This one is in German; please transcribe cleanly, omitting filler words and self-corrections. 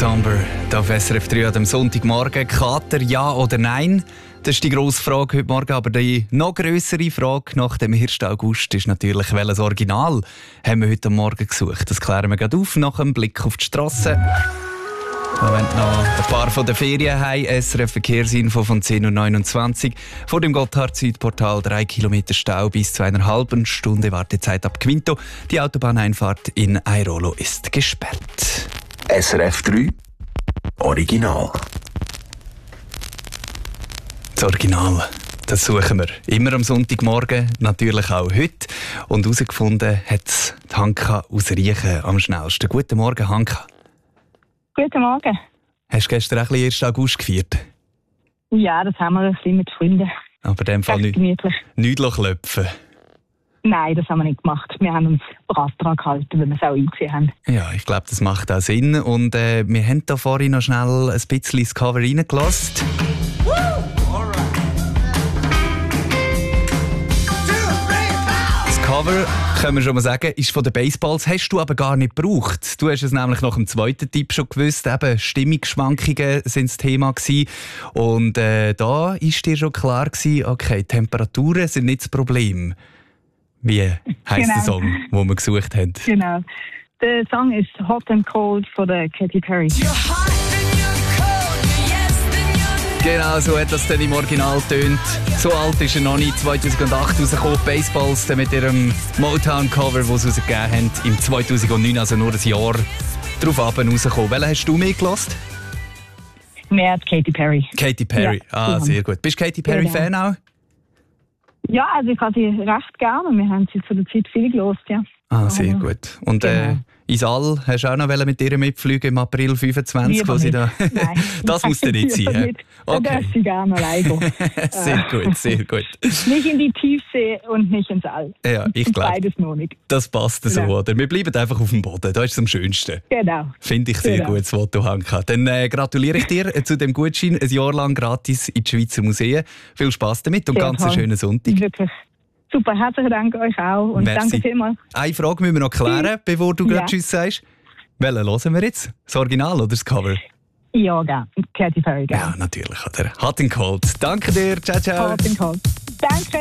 Somber, hier auf SRF 3 am Sonntagmorgen. Kater, ja oder nein? Das ist die grosse Frage heute Morgen. Aber die noch grössere Frage nach dem 1. August ist natürlich, welches Original haben wir heute Morgen gesucht. Das klären wir gerade auf nach einem Blick auf die Strasse. Wir wollen noch ein paar von den Ferien heim. SRF Verkehrsinfo von 10.29 Uhr. Vor dem Gotthard-Südportal 3 Kilometer Stau bis zu einer halben Stunde Wartezeit ab Quinto. Die Autobahneinfahrt in Airolo ist gesperrt. SRF 3 Original. Das Original, das suchen wir immer am Sonntagmorgen, natürlich auch heute. Und herausgefunden hat es die Hanka aus Riechen am schnellsten. Guten Morgen, Hanka. Guten Morgen. Hast du gestern auch ein bisschen 1. August gefeiert? Ja, das haben wir ein bisschen mit Freunden. Aber in dem Fall nichts klopfen. Nein, das haben wir nicht gemacht. Wir haben uns brav daran gehalten, weil wir es auch eingesehen haben. Ja, ich glaube, das macht auch Sinn. Und wir haben da vorhin noch schnell ein bisschen ins Cover reingelassen. Das Cover, können wir schon mal sagen, ist von den Baseballs. Hast du aber gar nicht gebraucht. Du hast es nämlich nach dem zweiten Tipp schon gewusst. Eben, Stimmungsschwankungen waren das Thema gewesen. Und da ist dir schon klar gewesen, okay, Temperaturen sind nicht das Problem. Wie heisst der Song, den wir gesucht haben? Genau. Der Song ist Hot and Cold von der Katy Perry. Genau, so hat das dann im Original tönt. So alt ist er noch nicht. 2008 rausgekommen. Baseballs mit ihrem Motown-Cover, das sie rausgegeben haben. Im 2009, also nur ein Jahr darauf rausgekommen. Welchen hast du mitgelassen? Mehr als Katy Perry. Katy Perry, ja, sehr gut. Bist du Katy Perry-Fan auch? Ja, also ich habe sie recht gerne. Wir haben sie zu der Zeit viel gehört, ja. Ah, sehr gut. Und ins All hast du auch noch mit ihr mitfliegen im April 25, wo sie da... Nein. Das muss dann nicht sein. Nicht. Okay. Da darf sie gerne allein gehen. Sehr gut, sehr gut. Nicht in die Tiefsee und nicht ins All. Ja, ich glaube. Beides noch nicht. Das passt so, oder? Wir bleiben einfach auf dem Boden. Das ist es am schönsten. Genau. Finde ich sehr gut, das Motto, Hanka. Dann gratuliere ich dir zu dem Gutschein. Ein Jahr lang gratis in die Schweizer Museen. Viel Spass damit und ganz einen schönen Sonntag. Wirklich. Super, herzlichen Dank euch auch und merci. Danke vielmals. Eine Frage müssen wir noch klären, bevor du gerade Tschüss sagst. Welchen hören wir jetzt? Das Original oder das Cover? Ja, gerne. Katy Perry, gerne. Ja, natürlich. Oder? Hot and Cold. Danke dir. Ciao, ciao. Hot and Cold. Danke.